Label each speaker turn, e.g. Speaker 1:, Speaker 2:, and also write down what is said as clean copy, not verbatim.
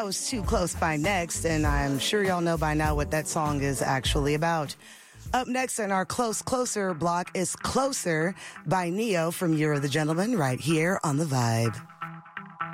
Speaker 1: That was Too Close by Next, and I'm sure y'all know by now what that song is actually about. Up next in our Closer block is Closer by Neo from You're the Gentleman right here on The Vibe.